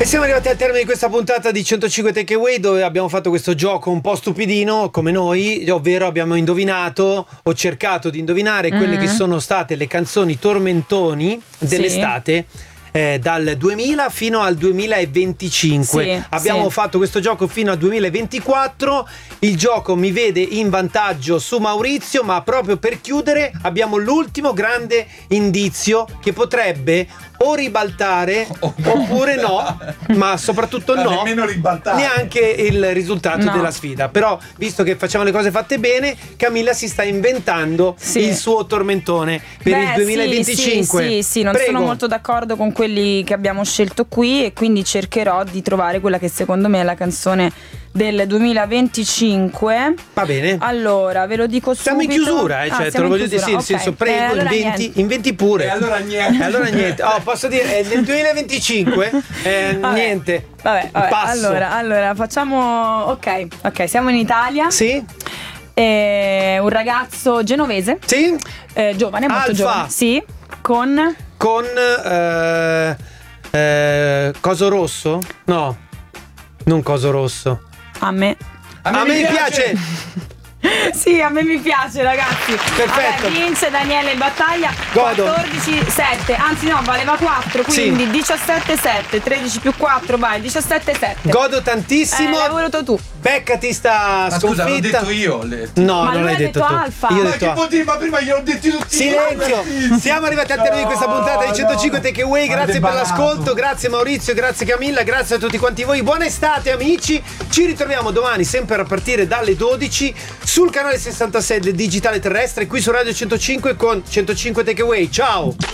E siamo arrivati al termine di questa puntata di 105 Takeaway, dove abbiamo fatto questo gioco un po' stupidino come noi, ovvero abbiamo indovinato o cercato di indovinare quelle che sono state le canzoni tormentoni dell'estate. Dal 2000 fino al 2025 abbiamo fatto questo gioco fino al 2024. Il gioco mi vede in vantaggio su Maurizio, ma proprio per chiudere abbiamo l'ultimo grande indizio che potrebbe o ribaltare oppure no, ma soprattutto no, nemmeno ribaltare neanche il risultato della sfida. Però visto che facciamo le cose fatte bene, Camilla si sta inventando il suo tormentone per il 2025. Sì, non sono molto d'accordo con quelli che abbiamo scelto qui, e quindi cercherò di trovare quella che secondo me è la canzone del 2025. Va bene. Allora, ve lo dico subito. Siamo in chiusura, cioè te lo voglio dire, nel senso, prego, allora inventi pure. E allora niente. Oh, posso dire, nel 2025 niente. Vabbè. Passo. Allora facciamo. Ok, siamo in Italia. Sì. Un ragazzo genovese. Sì. Giovane, molto Alfa. giovane. Sì. Con Coso Rosso? No, non Coso Rosso. A me piace. Sì, a me mi piace, ragazzi. Perfetto. Vabbè, vince Daniele in battaglia. Godo. 14-7. Anzi no, valeva 4, quindi 17-7. 13 più 4, vai, 17-7. Godo tantissimo. L'hai voluto tu. Beccati sta Ma sconfitta. scusa, l'ho detto io. No, Ma non lui l'hai ha detto tu. Alfa. Io ho Ma detto che vuol dire? Ma prima gliel'ho detti tutti. Silenzio. Siamo arrivati al termine di questa puntata di 105 Takeaway. Grazie per l'ascolto, grazie Maurizio, grazie Camilla, grazie a tutti quanti voi. Buona estate amici. Ci ritroviamo domani sempre a partire dalle 12 sul canale 66 del digitale terrestre, qui su Radio 105 con 105 Takeaway. Ciao.